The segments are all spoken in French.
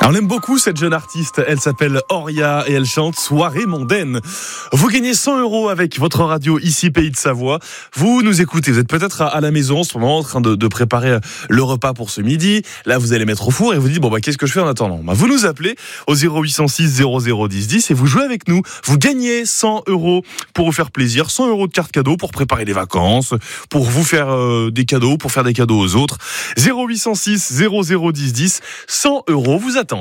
On aime beaucoup cette jeune artiste, elle s'appelle Auria et elle chante Soirée mondaine. Vous gagnez 100 € avec votre radio ici Pays de Savoie. Vous nous écoutez, vous êtes peut-être à la maison en ce moment en train de préparer le repas pour ce midi. Là vous allez mettre au four et vous dites qu'est-ce que je fais en attendant ? Vous nous appelez au 0806 00 10 10 et vous jouez avec nous. Vous gagnez 100 € pour vous faire plaisir, 100 € de carte cadeau pour préparer les vacances, pour vous faire des cadeaux, pour faire des cadeaux aux autres. 0806 00 10 10, 100 € vous attendent.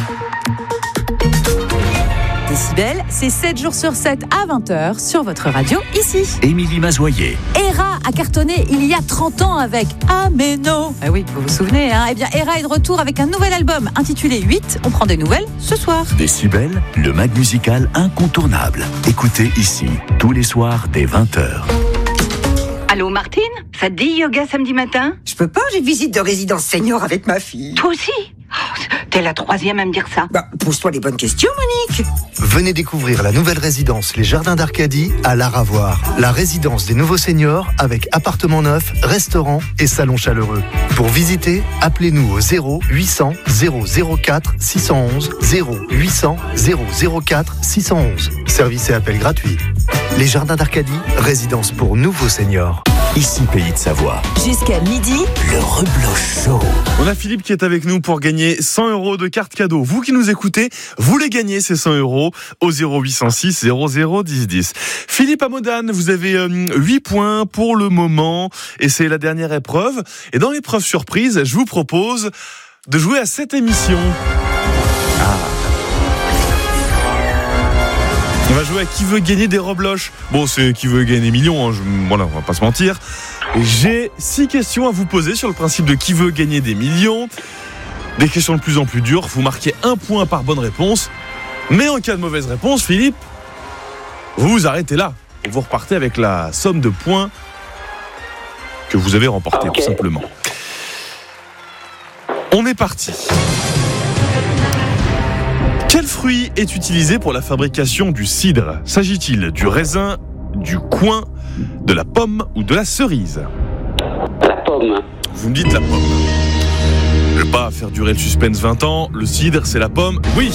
Décibel, c'est 7 jours sur 7 à 20h sur votre radio ici. Émilie Mazoyer. Hera a cartonné il y a 30 ans avec Ameno. Ah oui, vous vous souvenez, hein ? Eh bien, Hera est de retour avec un nouvel album intitulé 8. On prend des nouvelles ce soir. Décibel, le mag musical incontournable. Écoutez ici, tous les soirs dès 20h. Allô Martine, ça te dit yoga samedi matin ? Je peux pas, j'ai visite de résidence senior avec ma fille. Toi aussi ? T'es la troisième à me dire ça. Pose-toi les bonnes questions, Monique. Venez découvrir la nouvelle résidence Les Jardins d'Arcadie à Laravoir. La résidence des nouveaux seniors avec appartements neufs, restaurant et salon chaleureux. Pour visiter, appelez-nous au 0800 004 611 0800 004 611. Service et appel gratuit. Les Jardins d'Arcadie, résidence pour nouveaux seniors. Ici Pays de Savoie. Jusqu'à midi, le Rebloch Show. On a Philippe qui est avec nous pour gagner 100 € de carte cadeau. Vous qui nous écoutez, vous les gagnez ces 100 € au 0806 00 10 10. Philippe Amodane, vous avez 8 points pour le moment et c'est la dernière épreuve. Et dans l'épreuve surprise, je vous propose de jouer à cette émission. On va jouer à qui veut gagner des Rebloch. Bon, c'est qui veut gagner des millions, hein. Voilà, on va pas se mentir. J'ai 6 questions à vous poser sur le principe de qui veut gagner des millions. Des questions de plus en plus dures. Vous marquez 1 point par bonne réponse. Mais en cas de mauvaise réponse, Philippe, vous vous arrêtez là. Et vous repartez avec la somme de points que vous avez remportée, tout simplement. On est parti. Quel fruit est utilisé pour la fabrication du cidre ? S'agit-il du raisin, du coing, de la pomme ou de la cerise ? La pomme. Vous me dites la pomme. Je ne vais pas faire durer le suspense 20 ans. Le cidre, c'est la pomme. Oui.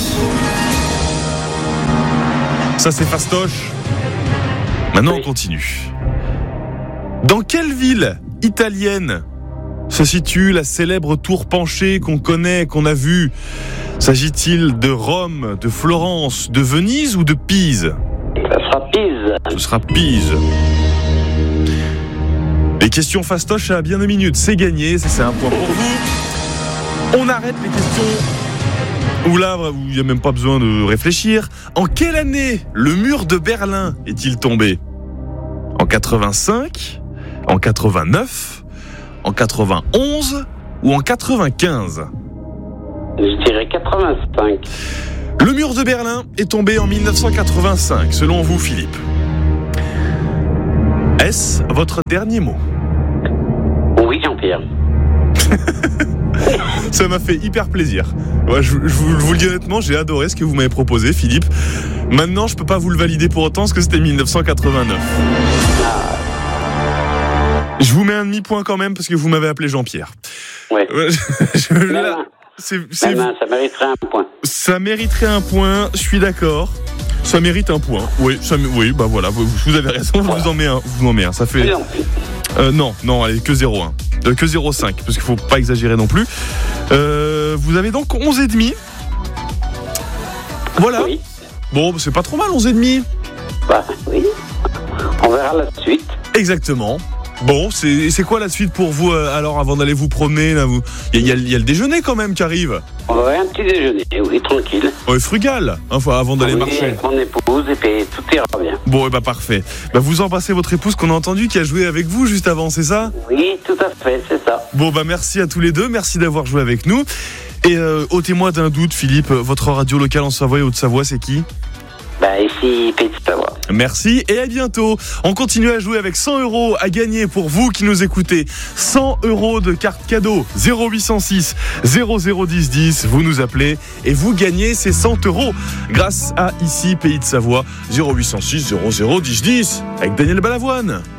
Ça, c'est fastoche. Maintenant, on continue. Dans quelle ville italienne se situe la célèbre tour penchée qu'on connaît, qu'on a vue ? S'agit-il de Rome, de Florence, de Venise ou de Pise ? Ça sera Pise. Ce sera Pise. Les questions fastoches à bien 2 minutes, c'est gagné, ça c'est un point pour vous. On arrête les questions où là, il n'y a même pas besoin de réfléchir. En quelle année le mur de Berlin est-il tombé ? En 85 ? En 89 ? En 91 ? Ou en 95 ? Je dirais 85. Le mur de Berlin est tombé en 1985, selon vous, Philippe. Est-ce votre dernier mot ? Oui, Jean-Pierre. Ça m'a fait hyper plaisir. Ouais, je vous le dis honnêtement, j'ai adoré ce que vous m'avez proposé, Philippe. Maintenant, je peux pas vous le valider pour autant, parce que c'était 1989. Je vous mets un demi-point quand même, parce que vous m'avez appelé Jean-Pierre. Ouais. Ça mériterait un point. Ça mériterait un point, je suis d'accord. Ça mérite un point. Oui, voilà, vous avez raison, vous en mettez un. Ça fait non, allez, que 0,1. Que 0,5 parce qu'il faut pas exagérer non plus. Vous avez donc 11,5. Voilà. Oui. Bon, c'est pas trop mal 11,5. Oui. On verra la suite. Exactement. Bon, c'est quoi la suite pour vous alors avant d'aller vous promener là, il y a le déjeuner quand même qui arrive. On va avoir un petit déjeuner, oui, tranquille. Ouais, frugal, avant d'aller marcher. Avec mon épouse et puis tout ira bien. Bon, parfait. Vous embrassez votre épouse qu'on a entendu qui a joué avec vous juste avant, c'est ça ? Oui, tout à fait, c'est ça. Bon, merci à tous les deux, merci d'avoir joué avec nous. Et ôtez-moi d'un doute, Philippe, votre radio locale en Savoie et Haute-Savoie, c'est qui ? Ici, Pays de Savoie. Merci et à bientôt. On continue à jouer avec 100 € à gagner pour vous qui nous écoutez. 100 € de carte cadeau 0806 00 10 10. Vous nous appelez et vous gagnez ces 100 € grâce à ici Pays de Savoie 0806 00 10 10 avec Daniel Balavoine.